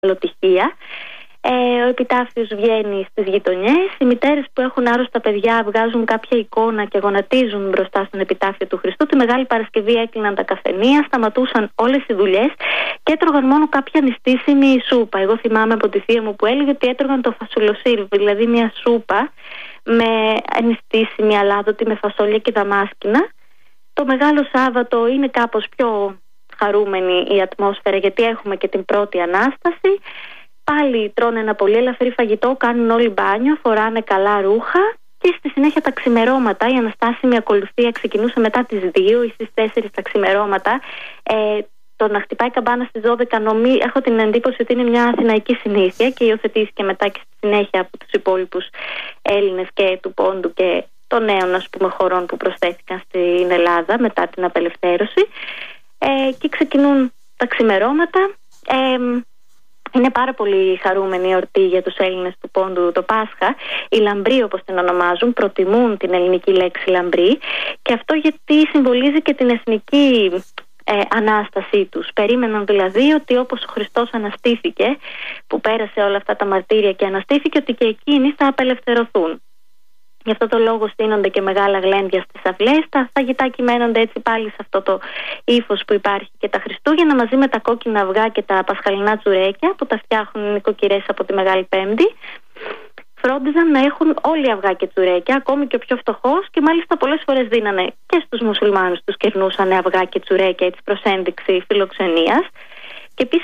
αλλοτυχία. Ο επιτάφιος βγαίνει στις γειτονιές. Οι μητέρες που έχουν άρρωστα παιδιά βγάζουν κάποια εικόνα και γονατίζουν μπροστά στον επιτάφιο του Χριστού. Τη Μεγάλη Παρασκευή έκλειναν τα καφενεία, σταματούσαν όλες οι δουλειές και έτρωγαν μόνο κάποια νηστίσιμη σούπα. Εγώ θυμάμαι από τη θεία μου που έλεγε ότι έτρωγαν το φασουλοσύρβι, δηλαδή μια σούπα με νηστίσιμη αλάδοτη με φασόλια και δαμάσκηνα. Το Μεγάλο Σάββατο είναι κάπως πιο χαρούμενη η ατμόσφαιρα, γιατί έχουμε και την πρώτη Ανάσταση. Πάλι τρώνε ένα πολύ ελαφρύ φαγητό, κάνουν όλοι μπάνιο, φοράνε καλά ρούχα και στη συνέχεια τα ξημερώματα. Η αναστάσιμη ακολουθία ξεκινούσε μετά τις 2 ή στις 4 τα ξημερώματα. Το να χτυπάει καμπάνα στις 12 έχω την εντύπωση ότι είναι μια αθηναϊκή συνήθεια και υιοθετήθηκε μετά και στη συνέχεια από τους υπόλοιπους Έλληνες και του Πόντου και των νέων, ας πούμε, χωρών που προσθέθηκαν στην Ελλάδα μετά την απελευθέρωση. Και ξεκινούν τα ξημερώματα. Είναι πάρα πολύ χαρούμενη η εορτή για τους Έλληνες του Πόντου, το Πάσχα. Οι λαμπροί, όπως την ονομάζουν, προτιμούν την ελληνική λέξη λαμπρή, και αυτό γιατί συμβολίζει και την εθνική ανάστασή τους. Περίμεναν δηλαδή ότι όπως ο Χριστός αναστήθηκε, που πέρασε όλα αυτά τα μαρτύρια και αναστήθηκε, ότι και εκείνοι θα απελευθερωθούν. Γι' αυτό το λόγο στείνονται και μεγάλα γλέντια στις αυλές. Τα φαγητά κυμαίνονται έτσι πάλι σε αυτό το ύφος που υπάρχει και τα Χριστούγεννα, μαζί με τα κόκκινα αυγά και τα πασχαλινά τσουρέκια που τα φτιάχνουν οι νοικοκυρές από τη Μεγάλη Πέμπτη. Φρόντιζαν να έχουν όλοι αυγά και τσουρέκια, ακόμη και ο πιο φτωχός, και μάλιστα πολλές φορές δίνανε και στους μουσουλμάνους, τους κερνούσαν αυγά και τσουρέκια έτσι προς ένδειξη φιλοξενίας. Και επίσης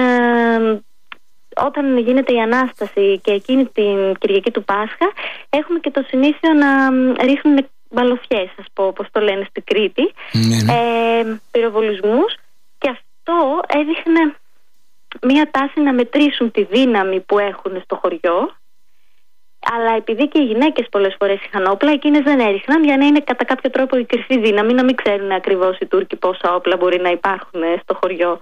όταν γίνεται η Ανάσταση και εκείνη την Κυριακή του Πάσχα, έχουμε και το συνήθειο να ρίχνουν μπαλοφιές, ας πω, όπως το λένε στην Κρήτη, πυροβολισμούς, και αυτό έδειχνε μία τάση να μετρήσουν τη δύναμη που έχουν στο χωριό. Αλλά επειδή και οι γυναίκες πολλές φορές είχαν όπλα, εκείνες δεν έριχναν, για να είναι κατά κάποιο τρόπο η κρυφή δύναμη, να μην ξέρουν ακριβώς οι Τούρκοι πόσα όπλα μπορεί να υπάρχουν στο χωριό.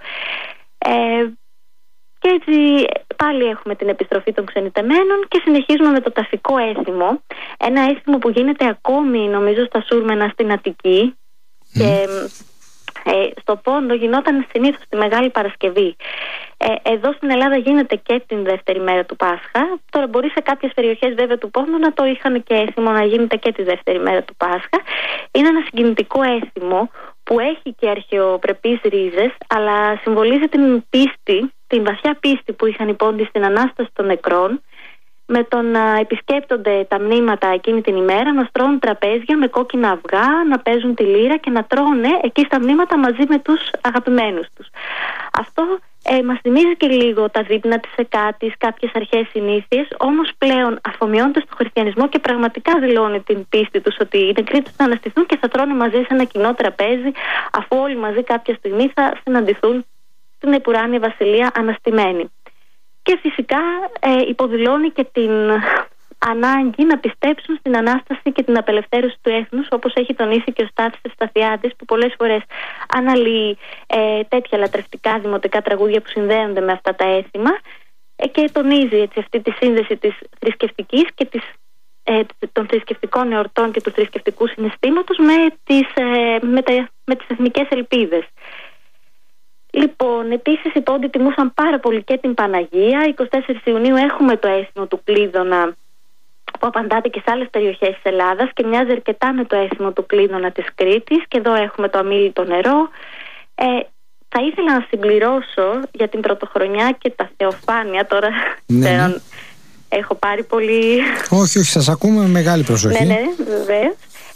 Και έτσι πάλι έχουμε την επιστροφή των ξενιτεμένων και συνεχίζουμε με το ταφικό έθιμο. Ένα έθιμο που γίνεται ακόμη, νομίζω, στα Σούρμενα στην Αττική. Και στο Πόντο γινόταν συνήθως τη Μεγάλη Παρασκευή. Εδώ στην Ελλάδα γίνεται και την δεύτερη μέρα του Πάσχα. Τώρα μπορεί σε κάποιες περιοχές βέβαια του Πόντου να το είχαν και έθιμο να γίνεται και τη δεύτερη μέρα του Πάσχα. Είναι ένα συγκινητικό έθιμο που έχει και αρχαιοπρεπείς ρίζες, αλλά συμβολίζει την πίστη, την βαθιά πίστη που είχαν οι Πόντοι στην Ανάσταση των νεκρών, με το να επισκέπτονται τα μνήματα εκείνη την ημέρα, να στρώνουν τραπέζια με κόκκινα αυγά, να παίζουν τη λύρα και να τρώνε εκεί στα μνήματα μαζί με τους αγαπημένους τους. Αυτό μας θυμίζει και λίγο τα δείπνα της Εκάτης, κάποιες αρχαίες συνήθειες, όμως πλέον αφομοιώνεται στο χριστιανισμό και πραγματικά δηλώνει την πίστη τους ότι οι νεκροί τους θα αναστηθούν και θα τρώνε μαζί σε ένα κοινό τραπέζι, αφού όλοι μαζί κάποια στιγμή θα συναντηθούν στην επουράνια βασιλεία αναστημένοι. Και φυσικά υποδηλώνει και την ανάγκη να πιστέψουν στην Ανάσταση και την απελευθέρωση του έθνους, όπως έχει τονίσει και ο Στάθης Ευσταθιάδης, που πολλές φορές αναλύει τέτοια λατρευτικά δημοτικά τραγούδια που συνδέονται με αυτά τα έθιμα, και τονίζει έτσι αυτή τη σύνδεση της θρησκευτικής και των θρησκευτικών εορτών και του θρησκευτικού συναισθήματος με τις εθνικές ελπίδες. Λοιπόν, επίσης οι Πόντοι τιμούσαν πάρα πολύ και την Παναγία. 24 Ιουνίου έχουμε το έθιμο του Κλείδωνα, που απαντάται και σε άλλες περιοχές της Ελλάδας και μοιάζει αρκετά με το έθιμο του Κλείδωνα της Κρήτης, και εδώ έχουμε το αμίλητο νερό. Θα ήθελα να συμπληρώσω για την Πρωτοχρονιά και τα Θεοφάνεια. Τώρα έχω πάρει πολύ... Όχι, σας ακούμε με μεγάλη προσοχή. Ναι, βεβαίως.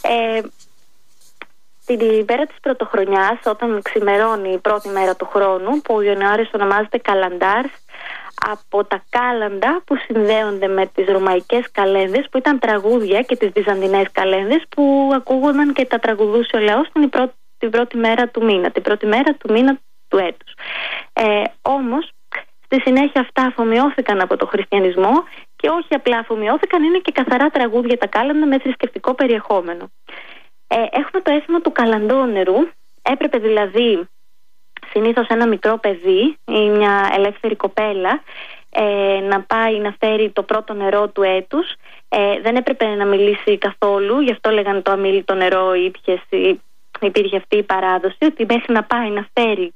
Την πέρα της Πρωτοχρονιάς, όταν ξημερώνει η πρώτη μέρα του χρόνου, που ο Ιανουάριος ονομάζεται Καλαντάρς, από τα κάλαντα που συνδέονται με τις ρωμαϊκές καλένδες, που ήταν τραγούδια, και τις βυζαντινές καλένδες που ακούγονταν και τα τραγουδούσε ο λαός την πρώτη μέρα του μήνα, την πρώτη μέρα του μήνα του έτους. Όμως στη συνέχεια αυτά αφομοιώθηκαν από το χριστιανισμό, και όχι απλά αφομοιώθηκαν, είναι και καθαρά τραγούδια τα κάλαντα με θρησκευτικό περιεχόμενο. Έχουμε το έθιμο του καλαντόνερου. Έπρεπε δηλαδή συνήθως ένα μικρό παιδί ή μια ελεύθερη κοπέλα να πάει να φέρει το πρώτο νερό του έτους. Δεν έπρεπε να μιλήσει καθόλου, γι' αυτό λέγανε το αμίλητο νερό, υπήρχε αυτή η παράδοση, ότι μέχρι να πάει να φέρει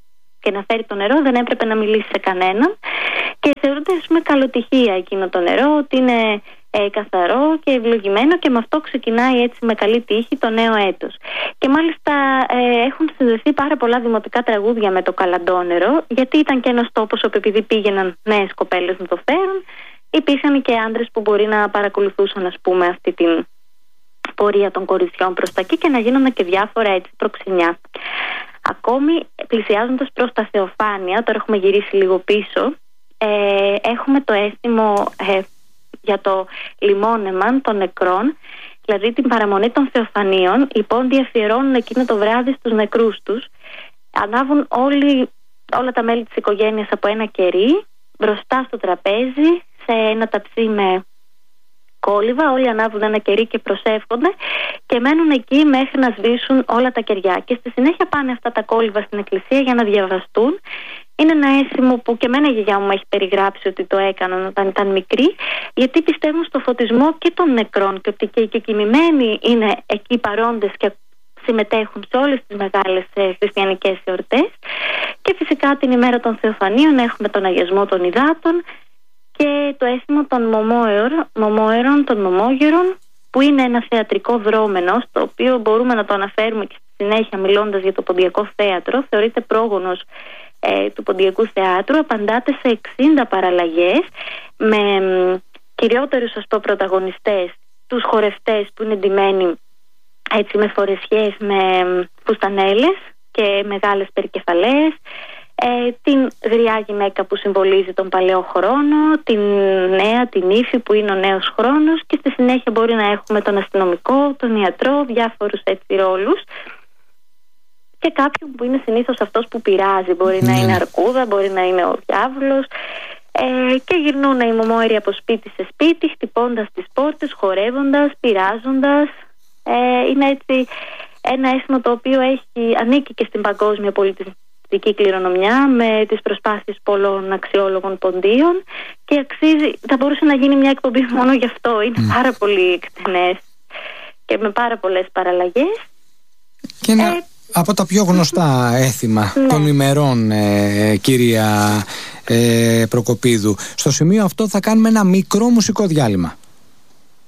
και να φέρει το νερό δεν έπρεπε να μιλήσει σε κανέναν και θεωρούνται καλοτυχία εκείνο το νερό, ότι είναι καθαρό και ευλογημένο και με αυτό ξεκινάει έτσι με καλή τύχη το νέο έτος. Και μάλιστα έχουν συνδεθεί πάρα πολλά δημοτικά τραγούδια με το καλαντόνερο, γιατί ήταν και ένας τόπος όπου επειδή πήγαιναν νέες κοπέλες να το φέρουν, υπήρχαν και άντρες που μπορεί να παρακολουθούσαν, ας πούμε, αυτή την πορεία των κοριτσιών προς τα εκεί και να γίνονται και διάφορα έτσι προξενιά. Ακόμη πλησιάζοντας προς τα Θεοφάνεια, τώρα έχουμε γυρίσει λίγο πίσω, έχουμε το αίσθημα για το λιμόνεμα των νεκρών, δηλαδή την παραμονή των Θεοφανίων. Οι πόντιοι αφιερώνουν εκείνο το βράδυ στους νεκρούς τους, ανάβουν όλα τα μέλη της οικογένειας από ένα κερί μπροστά στο τραπέζι σε ένα ταψί με κόλληβα, όλοι ανάβουν ένα κερί και προσεύχονται και μένουν εκεί μέχρι να σβήσουν όλα τα κεριά και στη συνέχεια πάνε αυτά τα κόλληβα στην εκκλησία για να διαβαστούν. Είναι ένα αίσθημα που και εμένα η γιαγιά μου έχει περιγράψει ότι το έκαναν όταν ήταν μικρή, γιατί πιστεύουν στο φωτισμό και των νεκρών και ότι και οι κεκοιμημένοι είναι εκεί παρόντες και συμμετέχουν σε όλες τις μεγάλες χριστιανικές εορτές. Και φυσικά την ημέρα των Θεοφανίων έχουμε τον αγιασμό των υδάτων και το αίσθημα των των μωμόγερων, που είναι ένα θεατρικό δρόμενο, το οποίο μπορούμε να το αναφέρουμε και στη συνέχεια μιλώντας για το Ποντιακό Θέατρο. Θεωρείται πρόγονος του Ποντιακού Θεάτρου. Απαντάται σε 60 παραλλαγές με κυριότερους πρωταγωνιστές τους χορευτές που είναι ντυμένοι έτσι με φορεσιές, με φουστανέλες και μεγάλες περικεφαλές, την γριά γυναίκα που συμβολίζει τον παλαιό χρόνο, την νέα, την ύφη που είναι ο νέος χρόνος, και στη συνέχεια μπορεί να έχουμε τον αστυνομικό, τον ιατρό, διάφορους έτσι ρόλους και κάποιον που είναι συνήθως αυτός που πειράζει. Μπορεί να είναι αρκούδα, μπορεί να είναι ο διάβολος, και γυρνούν οι μωμόεροι από σπίτι σε σπίτι, χτυπώντας τις πόρτες, χορεύοντας, πειράζοντας. Είναι έτσι ένα αίσθημα το οποίο ανήκει και στην παγκόσμια πολιτιστική κληρονομιά με τις προσπάθειες πολλών αξιόλογων ποντίων και αξίζει, θα μπορούσε να γίνει μια εκπομπή μόνο γι' αυτό. Είναι πάρα πολύ εκτενές και με πάρα πολλές παραλλαγές. Και από τα πιο γνωστά έθιμα των ημερών, κυρία Προκοπίδου. Στο σημείο αυτό θα κάνουμε ένα μικρό μουσικό διάλειμμα.